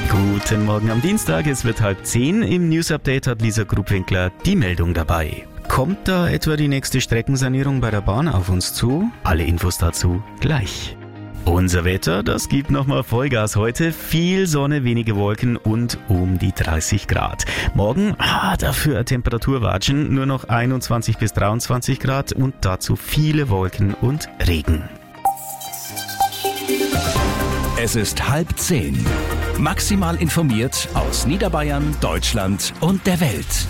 Guten Morgen am Dienstag, es wird 9:30. Im News Update hat Lisa Grubwinkler die Meldung dabei. Kommt da etwa die nächste Streckensanierung bei der Bahn auf uns zu? Alle Infos dazu gleich. Unser Wetter, das gibt nochmal Vollgas heute. Viel Sonne, wenige Wolken und um die 30 Grad. Morgen, dafür ein Temperaturwatschen, nur noch 21 bis 23 Grad und dazu viele Wolken und Regen. Es ist 9:30. Maximal informiert aus Niederbayern, Deutschland und der Welt.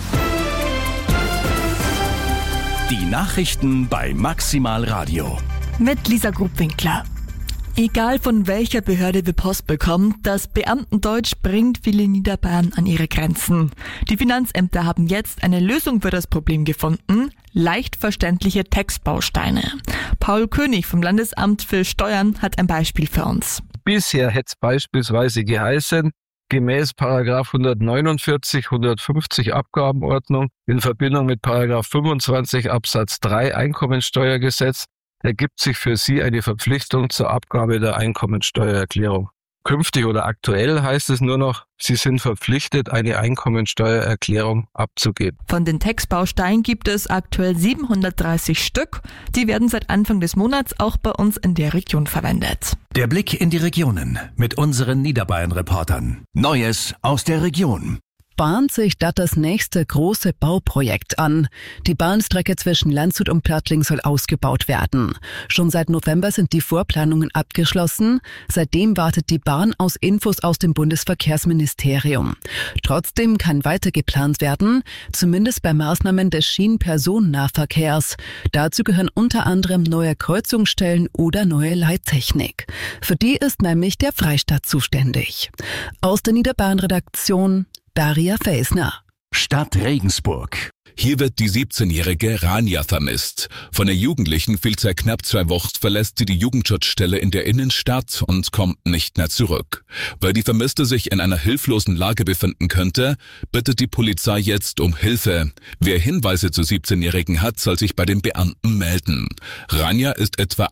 Die Nachrichten bei Maximal Radio. Mit Lisa Grubwinkler. Egal von welcher Behörde wir Post bekommen, das Beamtendeutsch bringt viele Niederbayern an ihre Grenzen. Die Finanzämter haben jetzt eine Lösung für das Problem gefunden: leicht verständliche Textbausteine. Paul König vom Landesamt für Steuern hat ein Beispiel für uns. Bisher hätte es beispielsweise geheißen, gemäß § 149, 150 Abgabenordnung in Verbindung mit § 25 Absatz 3 Einkommensteuergesetz ergibt sich für Sie eine Verpflichtung zur Abgabe der Einkommensteuererklärung. Künftig oder aktuell heißt es nur noch, Sie sind verpflichtet, eine Einkommensteuererklärung abzugeben. Von den Textbausteinen gibt es aktuell 730 Stück. Die werden seit Anfang des Monats auch bei uns in der Region verwendet. Der Blick in die Regionen mit unseren Niederbayern-Reportern. Neues aus der Region. Bahnt sich das nächste große Bauprojekt an. Die Bahnstrecke zwischen Landshut und Plattling soll ausgebaut werden. Schon seit November sind die Vorplanungen abgeschlossen. Seitdem wartet die Bahn auf Infos aus dem Bundesverkehrsministerium. Trotzdem kann weiter geplant werden, zumindest bei Maßnahmen des Schienenpersonennahverkehrs. Dazu gehören unter anderem neue Kreuzungsstellen oder neue Leittechnik. Für die ist nämlich der Freistaat zuständig. Aus der Niederbayern-Redaktion Daria Felsner. Stadt Regensburg. Hier wird die 17-jährige Rania vermisst. Von der Jugendlichen fehlt seit knapp 2 Wochen, verlässt sie die Jugendschutzstelle in der Innenstadt und kommt nicht mehr zurück. Weil die Vermisste sich in einer hilflosen Lage befinden könnte, bittet die Polizei jetzt um Hilfe. Wer Hinweise zur 17-Jährigen hat, soll sich bei den Beamten melden. Rania ist etwa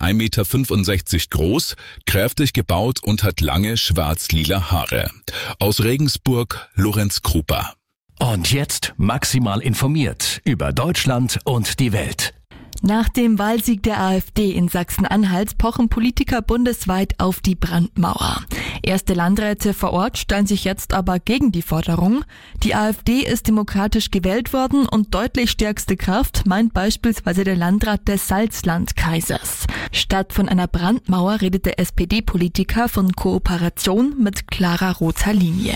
1,65 Meter groß, kräftig gebaut und hat lange schwarz-lila Haare. Aus Regensburg, Lorenz Krupa. Und jetzt maximal informiert über Deutschland und die Welt. Nach dem Wahlsieg der AfD in Sachsen-Anhalt pochen Politiker bundesweit auf die Brandmauer. Erste Landräte vor Ort stellen sich jetzt aber gegen die Forderung. Die AfD ist demokratisch gewählt worden und deutlich stärkste Kraft, meint beispielsweise der Landrat des Salzlandkreises. Statt von einer Brandmauer redet der SPD-Politiker von Kooperation mit klarer roter Linie.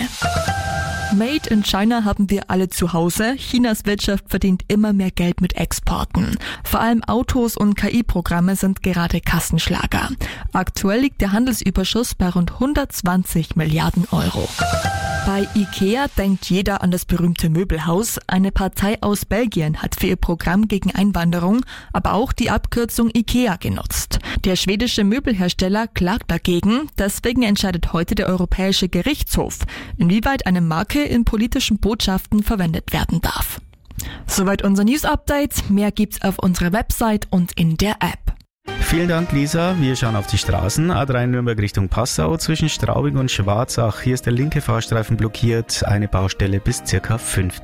Made in China haben wir alle zu Hause. Chinas Wirtschaft verdient immer mehr Geld mit Exporten. Vor allem Autos und KI-Programme sind gerade Kassenschlager. Aktuell liegt der Handelsüberschuss bei rund 120 Milliarden Euro. Bei IKEA denkt jeder an das berühmte Möbelhaus. Eine Partei aus Belgien hat für ihr Programm gegen Einwanderung aber auch die Abkürzung IKEA genutzt. Der schwedische Möbelhersteller klagt dagegen. Deswegen entscheidet heute der Europäische Gerichtshof, inwieweit eine Marke in politischen Botschaften verwendet werden darf. Soweit unser News-Update. Mehr gibt's auf unserer Website und in der App. Vielen Dank, Lisa. Wir schauen auf die Straßen. A3 Nürnberg Richtung Passau zwischen Straubing und Schwarzach. Hier ist der linke Fahrstreifen blockiert. Eine Baustelle bis ca. 15